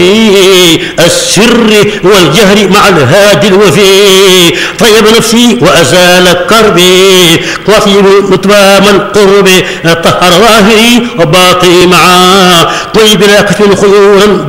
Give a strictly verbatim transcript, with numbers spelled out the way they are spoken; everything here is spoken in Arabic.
السر والجهر مع الهادي الوفي طيب نفسي وأزال كربي وفي متوى من قربي طهر ظاهري وباطني معا طيب لا كفل خيورا